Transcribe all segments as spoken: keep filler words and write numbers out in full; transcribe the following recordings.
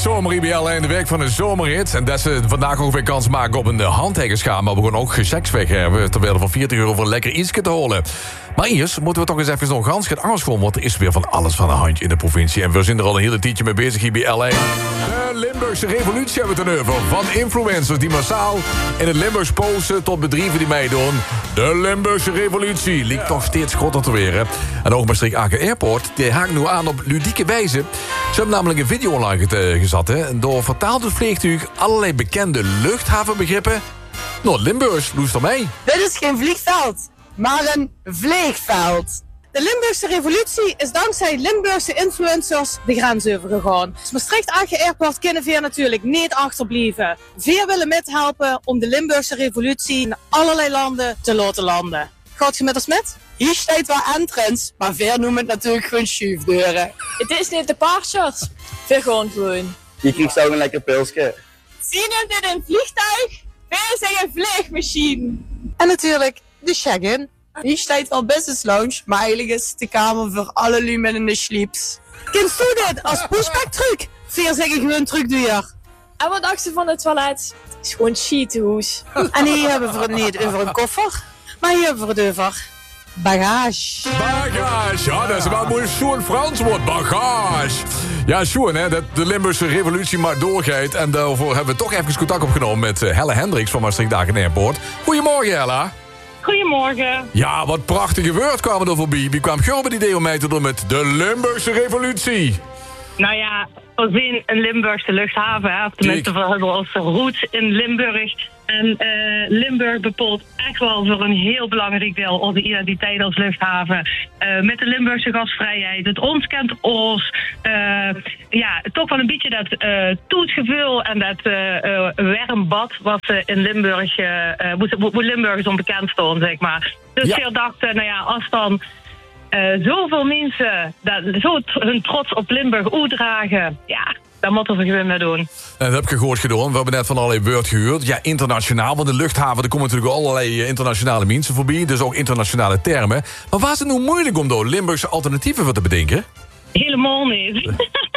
Zomer I B L in de week van de zomerhit. En dat ze vandaag ook weer kans maken op een handtekeningsschaam. Maar we gaan ook geseks weg hebben. Terwijl van veertig euro voor lekker ietsje te holen. Maar eerst moeten we toch eens even nog gans gaan aanschoon. Want er is weer van alles van de handje in de provincie. En we zijn er al een hele tijdje mee bezig hier bij L A. De Limburgse revolutie hebben we het over. Van influencers die massaal in het Limburgs posten tot bedrijven die meedoen. De Limburgse revolutie lijkt toch steeds groter te worden. En ook Maastricht Aken Airport die haakt nu aan op ludieke wijze. Ze hebben namelijk een video online gezet. Hè. Door vertaalt het vliegtuig allerlei bekende luchthavenbegrippen. Nou, Limburgs, loest er mee. Dit is geen vliegveld, maar een vleegveld. De Limburgse revolutie is dankzij Limburgse influencers de grens overgegaan. Dus Maastricht Aken Airport kunnen we natuurlijk niet achterblijven. We willen methelpen om de Limburgse revolutie in allerlei landen te laten landen. Gaat je met ons met? Hier staat wel entrance, maar veel noemen het natuurlijk gewoon schuifdeuren. Het is niet de paardshot. We gaan gewoon. Je krijgt zo een lekker pilsje. Zien we dit een vliegtuig? Wij zeggen vliegmachine. En natuurlijk de check-in. Hier staat wel business lounge, maar eigenlijk is het de kamer voor alle lumen in de sleeps. Kennst u dit als pushback truc? Veer zeggen gewoon trucduur. En wat dacht ze van het toilet? Het is gewoon sheethoes. En hier hebben we het niet over een koffer, maar hier hebben we het over bagage. Bagage, ja, dat is wel mooi zo'n Frans woord, bagage. Ja, Sjoerd, hè, dat de Limburgse revolutie maar doorgaat. En daarvoor hebben we toch even contact opgenomen met uh, Helle Hendricks van Maastricht Aken Airport. Goedemorgen, Helle. Goedemorgen. Ja, wat prachtige woord kwamen er voorbij. Wie kwam gewoon met het idee om mee te doen met de Limburgse revolutie? Nou ja, we zijn een Limburgse luchthaven. Hè. Tenminste, we hebben onze roots in Limburg. En uh, Limburg bepaalt echt wel voor een heel belangrijk deel onze identiteit als luchthaven. Uh, met de Limburgse gastvrijheid, het ons kent ons. Uh, ja, toch wel een beetje dat uh, toetgevoel en dat uh, uh, warm bad wat uh, in Limburg, uh, uh, hoe Limburgers onbekend stonden, zeg maar. Dus Ja. veel dachten, nou ja, als dan Uh, zoveel mensen dat, zo t- hun trots op Limburg uitdragen, ja, daar moeten we gewoon mee doen. En dat heb ik gehoord gedaan. We hebben net van allerlei woord gehuurd. Ja, internationaal, want de luchthaven, er komen natuurlijk allerlei internationale mensen voorbij. Dus ook internationale termen. Maar was het nou moeilijk om door Limburgse alternatieven voor te bedenken? Helemaal niet.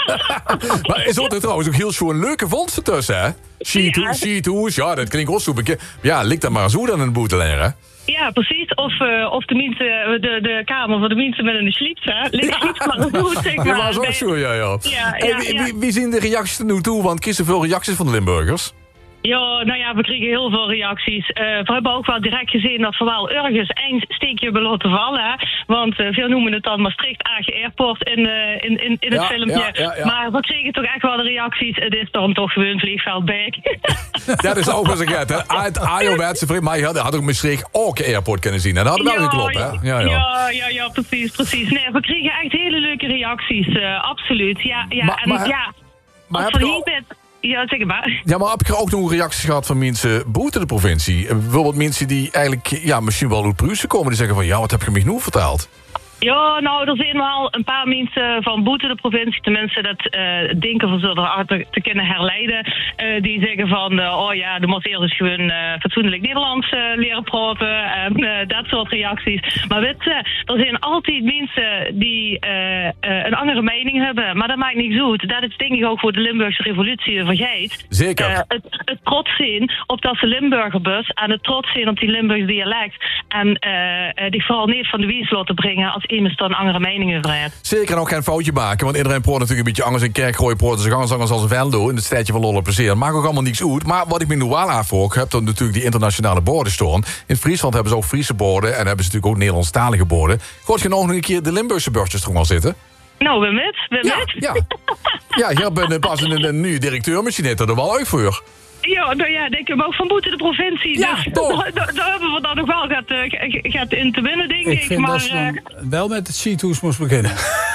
Maar is er trouwens ook heel zo'n leuke vondsten tussen, hè? Sheethoes, sheethoes, ja, dat klinkt ook super. Ja, ligt dat maar zo dan een boeteleren, hè? Ja, precies. Of, uh, of tenminste de, de kamer voor de mensen met een sleeps, hè. Ligt niet maar goed, zeg maar. Dat was ook zo, ja, ja. Ja, Hey, ja, wie, ja. wie, wie zien de reacties er nu toe? Want kiezen veel reacties van de Limburgers. Ja, nou ja, we kregen heel veel reacties. Uh, we hebben ook wel direct gezien dat we wel ergens één steekje hebben laten vallen. Hè? Want uh, veel noemen het dan Maastricht Aken Airport in, uh, in, in, in het Ja, filmpje. ja, ja, ja. Maar we kregen toch echt wel de reacties. Het is dan toch gewoon vliegveld Beek. Dat is ook wel eens gek, hè? Het Ajo-wetse vriend, maar je had, had ook Maastricht Aken Airport kunnen zien. En dat had wel geklopt, hè? Ja, ja. ja, ja, ja, precies, precies. Nee, we kregen echt hele leuke reacties, uh, absoluut. Ja, ja, Maar- en maar- ja, maar als heb we je hier ook- met... Ja, zeg maar. Ja, maar heb je ook nog reacties gehad van mensen buiten de provincie? Eh, Bijvoorbeeld mensen die eigenlijk ja, misschien wel uit Pruisen komen. Die zeggen van, ja, wat heb je me genoeg verteld? Ja, nou, er zijn wel een paar mensen van buiten de provincie, tenminste dat uh, denken van zullen te, te kunnen herleiden, uh, die zeggen van, uh, oh ja, de moet eerst eens gewoon uh, fatsoenlijk Nederlands uh, leren praten en uh, dat soort reacties. Maar weet je, er zijn altijd mensen die uh, uh, een andere mening hebben, maar dat maakt niet uit. Dat is denk ik ook voor de Limburgse revolutie vergeet. Zeker. Uh, het, het trots zijn op dat ze Limburgerbus en het trots zijn op die Limburgse dialect en uh, uh, die vooral niet van de wies laten brengen als iemand dan andere meningen over heeft. Zeker en ook geen foutje maken, want iedereen praat natuurlijk een beetje anders in Kerkgooi, praten ze gangers als een Venlo in het stadje van Lolle Plezier. Maakt ook allemaal niks uit. Maar wat ik me nu wel afvroeg, heb dan natuurlijk die internationale borden staan. In Friesland hebben ze ook Friese borden en hebben ze natuurlijk ook Nederlandstalige borden. Gaat je nog een keer de Limburgse bordjes toch wel zitten? Nou, we met, we Ja, met. ja. Ja, hier ben pas een, een nieuwe directeur, misschien heeft er wel uit voor. Ja, nou ja, denk ik, maar ook van buiten de provincie. Ja, dus toch. daar, daar- daar hebben we dan nog wel gaat, uh, g- gaat in te winnen, denk ik. Ik vind maar, dat ze uh, dan wel met het sheethoes moest beginnen.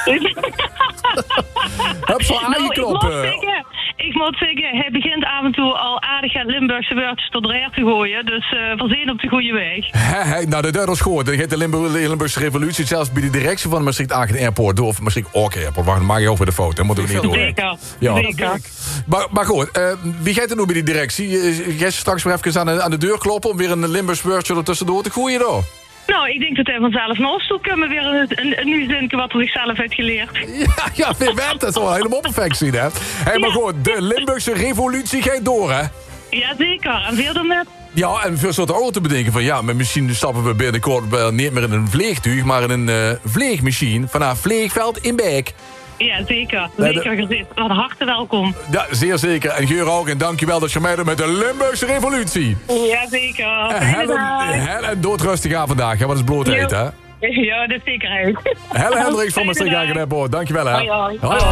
Heb ze nou, ik moet aangeklopt. zeggen, ik moet zeggen, hij begint af en toe al aardig aan Limburgse woordjes tot eruit te gooien. Dus uh, we zijn op de goede weg. He, he, nou, dat is gehoord. Dat heet de Limburg, Limburgse revolutie. Zelfs bij de directie van Maastricht Aken Airport. Door, of Maastricht Aken Airport. Wacht, dan maak je ook weer de foto. Dat moet ook niet door. Zeker, Ja. zeker. Maar, maar goed, uh, wie gaat er nu bij die directie? Uh, Jij straks maar even aan de, aan de deur kloppen om weer een Limburgs woordje er tussendoor te gooien, door? Nou, ik denk dat hij vanzelf naar ons toe kunnen. Weer een, een, een nieuw zinnetje wat hij zichzelf heeft geleerd. Ja, ja, weer bent. Dat is wel helemaal perfect zien, hè? Hé, maar Ja. goed, de Limburgse revolutie gaat door, hè? Jazeker, en veel daarnet. Ja, en veel soorten ook te bedenken van... ja, maar misschien stappen we binnenkort wel niet meer in een vliegtuig... maar in een uh, vliegmachine vanaf Vliegveld in Beek. Ja, zeker. Nee, Zeker gezien. Van harte welkom. Ja, zeer zeker. En Geur ook. En dankjewel dat je meedoet met de Limburgse revolutie. Jazeker. Helen, Helen doodrustig aan vandaag, hè? Wat is bloot eten, hè? Ja, dat is zeker uit. Helen Hendricks van Maastricht Hageneppo. Dankjewel, hè. Hoi, hoi. Hoi, hoi.